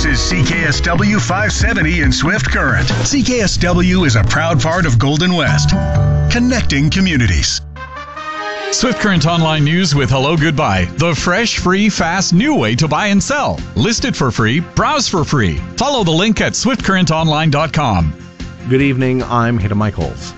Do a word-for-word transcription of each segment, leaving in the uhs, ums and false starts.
is C K S W five seventy in Swift Current. C K S W is a proud part of Golden West, connecting communities. Swift Current Online News with Hello Goodbye, the fresh, free, fast, new way to buy and sell. List it for free, browse for free. Follow the link at swift current online dot com. Good evening, I'm Hayden Michaels.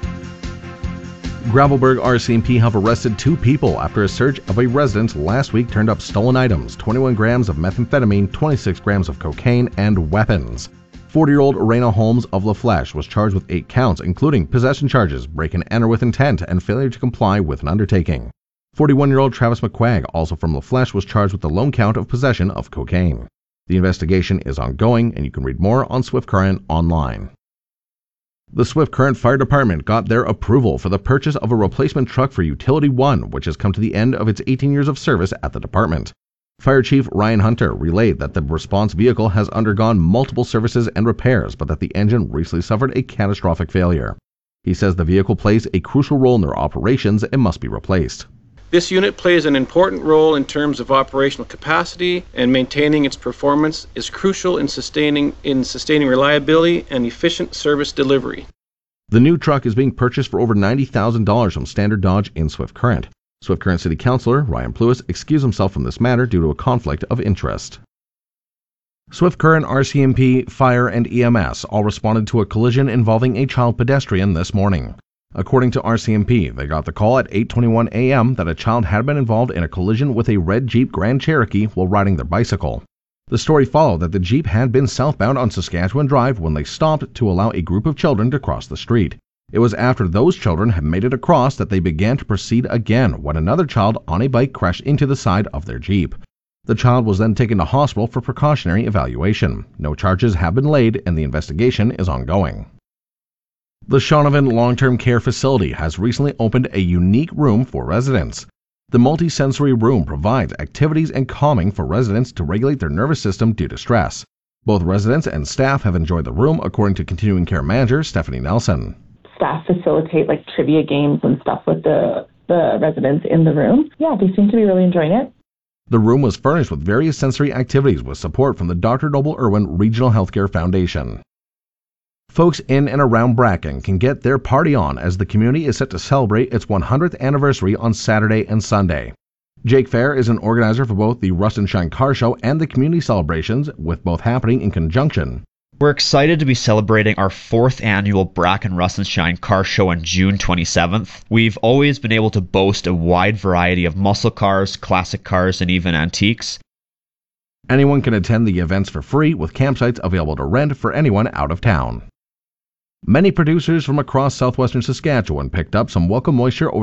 Gravelbourg R C M P have arrested two people after a search of a residence last week turned up stolen items, twenty-one grams of methamphetamine, twenty-six grams of cocaine, and weapons. forty-year-old Raina Holmes of La Flèche was charged with eight counts, including possession charges, break and enter with intent, and failure to comply with an undertaking. forty-one-year-old Travis McQuagg, also from La Flèche, was charged with the lone count of possession of cocaine. The investigation is ongoing, and you can read more on Swift Current online. The Swift Current Fire Department got their approval for the purchase of a replacement truck for Utility One, which has come to the end of its eighteen years of service at the department. Fire Chief Ryan Hunter relayed that the response vehicle has undergone multiple services and repairs, but that the engine recently suffered a catastrophic failure. He says the vehicle plays a crucial role in their operations and must be replaced. This unit plays an important role in terms of operational capacity, and maintaining its performance is crucial in sustaining in sustaining reliability and efficient service delivery. The new truck is being purchased for over ninety thousand dollars from Standard Dodge in Swift Current. Swift Current City Councillor Ryan Pluis excused himself from this matter due to a conflict of interest. Swift Current, R C M P, Fire, and E M S all responded to a collision involving a child pedestrian this morning. According to R C M P, they got the call at eight twenty-one a.m. that a child had been involved in a collision with a red Jeep Grand Cherokee while riding their bicycle. The story followed that the Jeep had been southbound on Saskatchewan Drive when they stopped to allow a group of children to cross the street. It was after those children had made it across that they began to proceed again when another child on a bike crashed into the side of their Jeep. The child was then taken to hospital for precautionary evaluation. No charges have been laid and the investigation is ongoing. The Shaunavon Long-Term Care Facility has recently opened a unique room for residents. The multi-sensory room provides activities and calming for residents to regulate their nervous system due to stress. Both residents and staff have enjoyed the room, according to Continuing Care Manager Stephanie Nelson. Staff facilitate like trivia games and stuff with the, the residents in the room. Yeah, they seem to be really enjoying it. The room was furnished with various sensory activities with support from the Doctor Noble Irwin Regional Healthcare Foundation. Folks in and around Bracken can get their party on as the community is set to celebrate its one hundredth anniversary on Saturday and Sunday. Jake Fair is an organizer for both the Rust and Shine Car Show and the community celebrations, with both happening in conjunction. We're excited to be celebrating our fourth annual Bracken Rust and Shine Car Show on June twenty-seventh. We've always been able to boast a wide variety of muscle cars, classic cars, and even antiques. Anyone can attend the events for free, with campsites available to rent for anyone out of town. Many producers from across southwestern Saskatchewan picked up some welcome moisture over